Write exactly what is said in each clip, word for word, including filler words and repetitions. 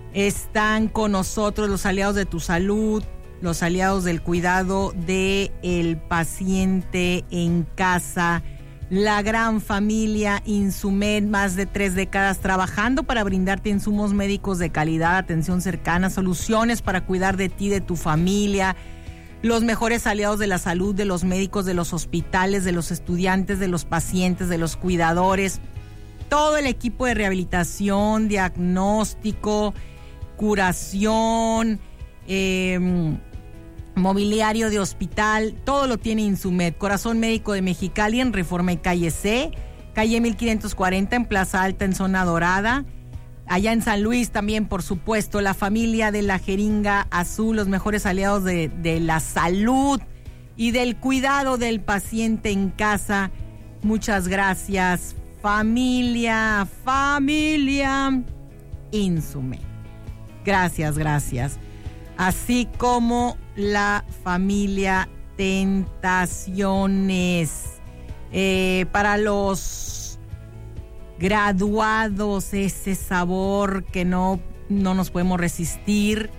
Están con nosotros los aliados de tu salud, los aliados del cuidado del paciente en casa, la gran familia Insumed, más de tres décadas trabajando para brindarte insumos médicos de calidad, atención cercana, soluciones para cuidar de ti, de tu familia, los mejores aliados de la salud, de los médicos, de los hospitales, de los estudiantes, de los pacientes, de los cuidadores, todo el equipo de rehabilitación, diagnóstico, curación, eh, mobiliario de hospital, todo lo tiene Insumed. Corazón Médico de Mexicali en Reforma y Calle C, calle mil quinientos cuarenta en Plaza Alta en Zona Dorada. Allá en San Luis también, por supuesto, la familia de la Jeringa Azul, los mejores aliados de, de la salud y del cuidado del paciente en casa. Muchas gracias, familia, familia Insumed. Gracias, gracias. Así como la familia Tentaciones. Eh, para los graduados, ese sabor que no, no nos podemos resistir.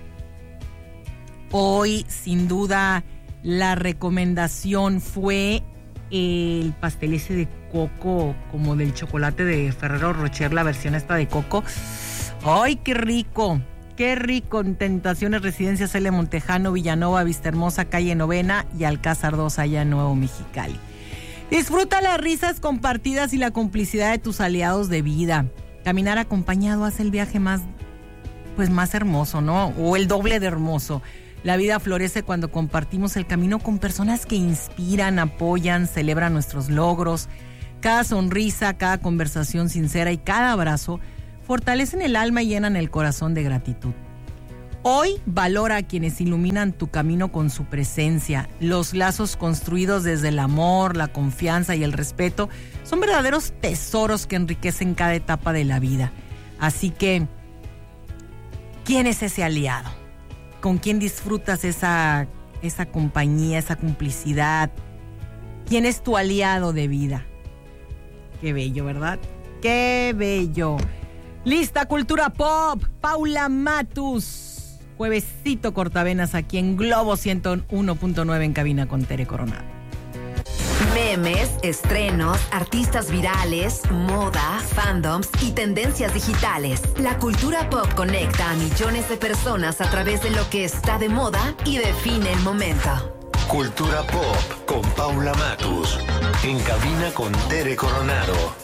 Hoy, sin duda, la recomendación fue el pastel ese de coco, como del chocolate de Ferrero Rocher, la versión esta de coco. ¡Ay, qué rico! ¡Qué rico! En Tentaciones, Residencia Cele Montejano, Villanova, Vista Hermosa, Calle Novena y Alcázar dos, allá en Nuevo Mexicali. Disfruta las risas compartidas y la complicidad de tus aliados de vida. Caminar acompañado hace el viaje más, pues más hermoso, ¿no? O el doble de hermoso. La vida florece cuando compartimos el camino con personas que inspiran, apoyan, celebran nuestros logros. Cada sonrisa, cada conversación sincera y cada abrazo fortalecen el alma y llenan el corazón de gratitud. Hoy valora a quienes iluminan tu camino con su presencia. Los lazos construidos desde el amor, la confianza y el respeto son verdaderos tesoros que enriquecen cada etapa de la vida. Así que, ¿quién es ese aliado? ¿Con quién disfrutas esa, esa compañía, esa complicidad? ¿Quién es tu aliado de vida? Qué bello, ¿verdad? ¡Qué bello! Lista Cultura Pop, Paula Matus. Juevesito cortavenas aquí en Globo ciento uno punto nueve en cabina con Tere Coronado. Memes, estrenos, artistas virales, moda, fandoms y tendencias digitales. La cultura pop conecta a millones de personas a través de lo que está de moda y define el momento. Cultura Pop con Paula Matus. En cabina con Tere Coronado.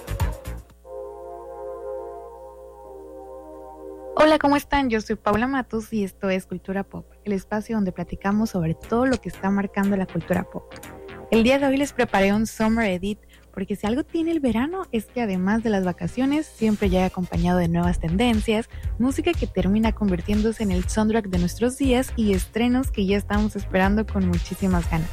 Hola, ¿cómo están? Yo soy Paula Matus y esto es Cultura Pop, el espacio donde platicamos sobre todo lo que está marcando la cultura pop. El día de hoy les preparé un Summer Edit porque si algo tiene el verano es que además de las vacaciones siempre llega acompañado de nuevas tendencias, música que termina convirtiéndose en el soundtrack de nuestros días y estrenos que ya estamos esperando con muchísimas ganas.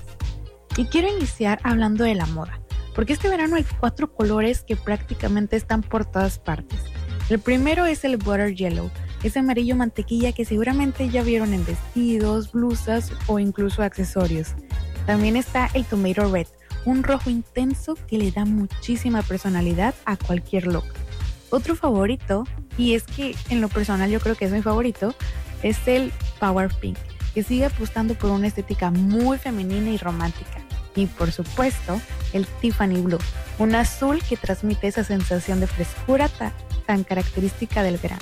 Y quiero iniciar hablando de la moda, porque este verano hay cuatro colores que prácticamente están por todas partes. El primero es el Butter Yellow, ese amarillo mantequilla que seguramente ya vieron en vestidos, blusas o incluso accesorios. También está el Tomato Red, un rojo intenso que le da muchísima personalidad a cualquier look. Otro favorito, y es que en lo personal yo creo que es mi favorito, es el Power Pink, que sigue apostando por una estética muy femenina y romántica. Y por supuesto, el Tiffany Blue, un azul que transmite esa sensación de frescura ta- tan característica del verano.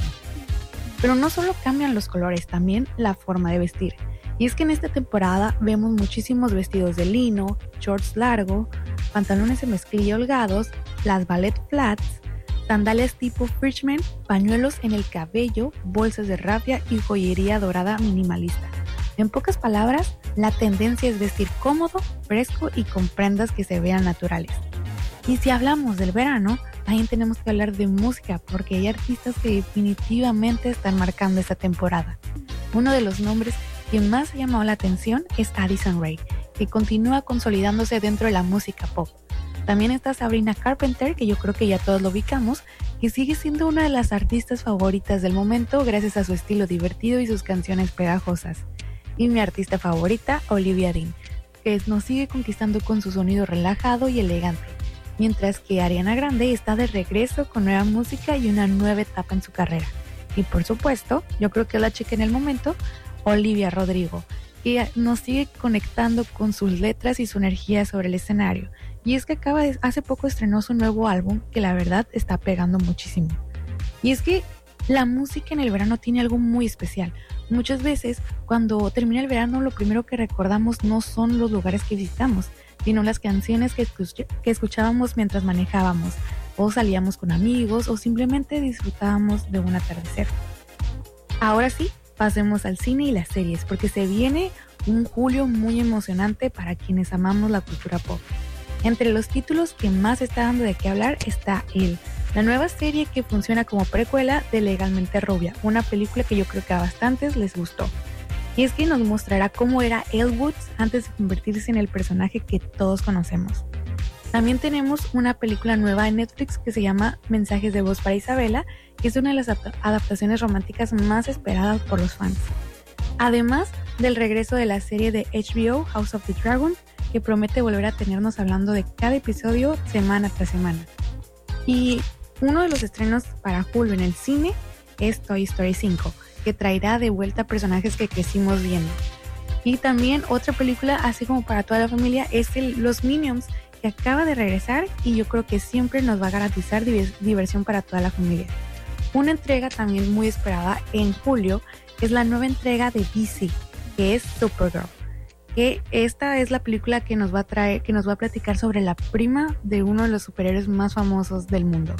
Pero no solo cambian los colores, también la forma de vestir. Y es que en esta temporada vemos muchísimos vestidos de lino, shorts largo, pantalones de mezclilla holgados, las ballet flats, sandalias tipo Fishman, pañuelos en el cabello, bolsas de raffia y joyería dorada minimalista. En pocas palabras, la tendencia es vestir cómodo, fresco y con prendas que se vean naturales. Y si hablamos del verano, también tenemos que hablar de música porque hay artistas que definitivamente están marcando esta temporada. Uno de los nombres que más ha llamado la atención es Addison Rae, que continúa consolidándose dentro de la música pop. También está Sabrina Carpenter, que yo creo que ya todos lo ubicamos, que sigue siendo una de las artistas favoritas del momento gracias a su estilo divertido y sus canciones pegajosas. Y mi artista favorita, Olivia Dean, que nos sigue conquistando con su sonido relajado y elegante. Mientras que Ariana Grande está de regreso con nueva música y una nueva etapa en su carrera. Y por supuesto, yo creo que es la chica en el momento, Olivia Rodrigo, que nos sigue conectando con sus letras y su energía sobre el escenario. Y es que acaba de, hace poco estrenó su nuevo álbum que la verdad está pegando muchísimo. Y es que la música en el verano tiene algo muy especial. Muchas veces cuando termina el verano lo primero que recordamos no son los lugares que visitamos, sino las canciones que, escuch- que escuchábamos mientras manejábamos, o salíamos con amigos, o simplemente disfrutábamos de un atardecer. Ahora sí, pasemos al cine y las series, porque se viene un julio muy emocionante para quienes amamos la cultura pop. Entre los títulos que más está dando de qué hablar está Elle, la nueva serie que funciona como precuela de Legalmente Rubia, una película que yo creo que a bastantes les gustó. Y es que nos mostrará cómo era Elle Woods antes de convertirse en el personaje que todos conocemos. También tenemos una película nueva en Netflix que se llama Mensajes de voz para Isabela, que es una de las adaptaciones románticas más esperadas por los fans. Además del regreso de la serie de H B O House of the Dragon, que promete volver a tenernos hablando de cada episodio semana tras semana. Y uno de los estrenos para julio en el cine es Toy Story cinco, que traerá de vuelta personajes que crecimos viendo. Y también otra película, así como para toda la familia, es el Los Minions, que acaba de regresar y yo creo que siempre nos va a garantizar diversión para toda la familia. Una entrega también muy esperada en julio es la nueva entrega de D C, que es Supergirl. Que esta es la película que nos va a traer, que nos va a platicar sobre la prima de uno de los superhéroes más famosos del mundo.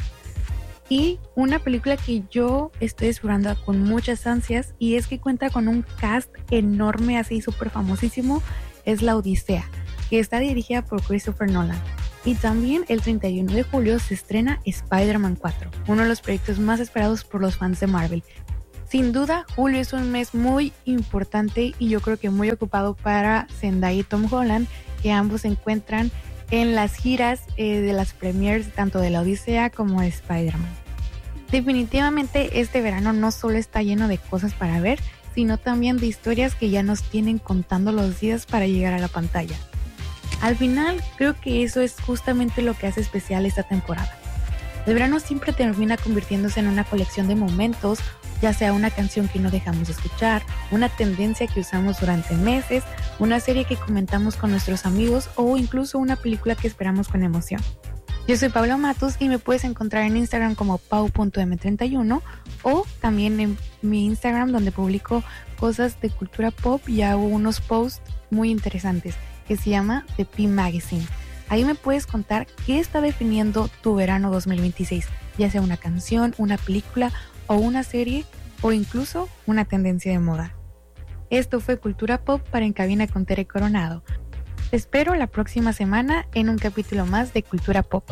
Y una película que yo estoy esperando con muchas ansias y es que cuenta con un cast enorme, así súper famosísimo, es La Odisea, que está dirigida por Christopher Nolan. Y también el treinta y uno de julio se estrena Spider-Man cuatro, uno de los proyectos más esperados por los fans de Marvel. Sin duda, julio es un mes muy importante y yo creo que muy ocupado para Zendaya y Tom Holland, que ambos se encuentran en las giras eh, de las premieres tanto de La Odisea como de Spider-Man. Definitivamente este verano no solo está lleno de cosas para ver, sino también de historias que ya nos tienen contando los días para llegar a la pantalla. Al final, creo que eso es justamente lo que hace especial esta temporada. El verano siempre termina convirtiéndose en una colección de momentos, ya sea una canción que no dejamos de escuchar, una tendencia que usamos durante meses, una serie que comentamos con nuestros amigos o incluso una película que esperamos con emoción. Yo soy Paula Matus y me puedes encontrar en Instagram como pau punto eme treinta y uno o también en mi Instagram donde publico cosas de cultura pop y hago unos posts muy interesantes que se llama The P Magazine. Ahí me puedes contar qué está definiendo tu verano dos mil veintiséis, ya sea una canción, una película o una serie o incluso una tendencia de moda. Esto fue Cultura Pop para En Cabina con Tere Coronado. Te espero la próxima semana en un capítulo más de Cultura Pop.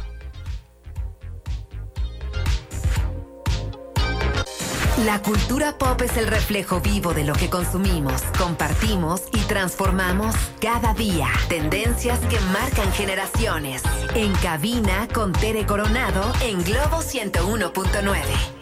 La cultura pop es el reflejo vivo de lo que consumimos, compartimos y transformamos cada día. Tendencias que marcan generaciones. En Cabina con Tere Coronado en Globo ciento uno punto nueve.